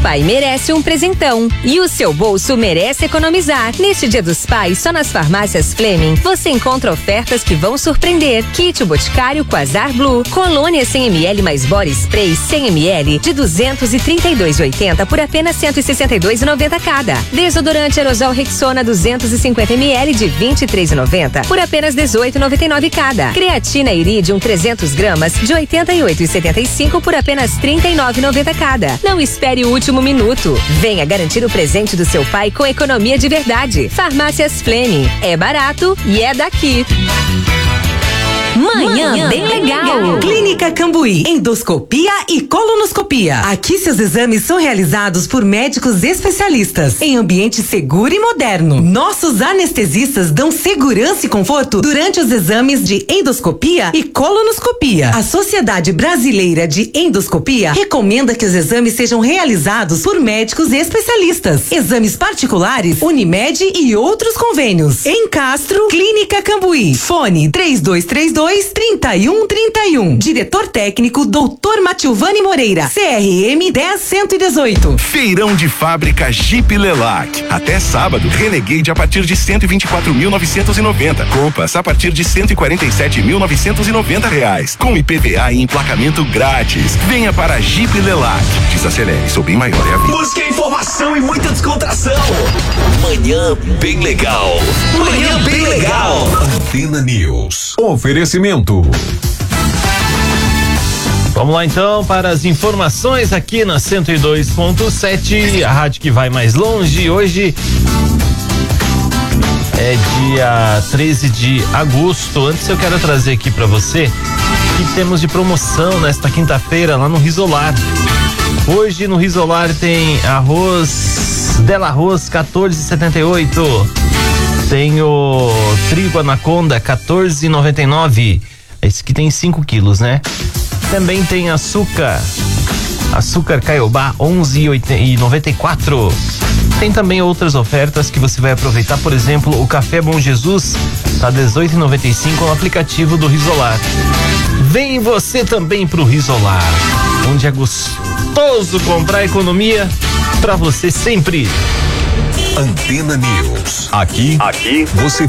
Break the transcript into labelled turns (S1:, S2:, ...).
S1: pai merece um presentão e o seu bolso merece economizar. Neste Dia dos Pais, só nas farmácias Fleming, você encontra ofertas que vão surpreender. Kit Boticário Quasar Blue, colônia 100 ml mais body spray 100 ml de 232,80 por apenas 162,90 cada. Desodorante aerosol Rexona 250 ml de 23,90 por apenas 18,99 cada. Creatina Iridium 300 gramas de 88,75 por apenas 39,90 cada. Não espere o último minuto. Venha garantir o presente do seu pai com economia de verdade. Farmácias Fleming. É barato e é daqui. Manhã bem legal.
S2: Clínica Cambuí, endoscopia e colonoscopia. Aqui seus exames são realizados por médicos especialistas em ambiente seguro e moderno. Nossos anestesistas dão segurança e conforto durante os exames de endoscopia e colonoscopia. A Sociedade Brasileira de Endoscopia recomenda que os exames sejam realizados por médicos especialistas. Exames particulares, Unimed e outros convênios. Em Castro, Clínica Cambuí. Fone 3232-3131. Diretor técnico Dr. Matilvani Moreira. CRM 10118.
S3: Feirão de fábrica Jeep Lelac. Até sábado, Renegade a partir de 124.990. Compass a partir de 147.990 reais. Com IPVA e emplacamento grátis. Venha para Jeep Lelac. Desacelere, sou bem maior, é a vida.
S4: Busque informação e muita descontração. Manhã bem legal. Manhã bem legal.
S5: Antena News. Oferecimento.
S6: Vamos lá então para as informações aqui na 102.7, a rádio que vai mais longe. Hoje é dia 13 de agosto. Antes eu quero trazer aqui para você que temos de promoção nesta quinta-feira lá no Risolar. Hoje no Risolar tem arroz Dela Arroz 14,78. Tem o trigo Anaconda 14,99. Esse que tem 5 quilos, né? Também tem açúcar Caiobá 11,94. Tem também outras ofertas que você vai aproveitar, por exemplo, o café Bom Jesus tá 18,95 no aplicativo do Risolar. Vem você também pro Risolar, onde é gostoso comprar economia pra você sempre.
S5: Antena News. Aqui você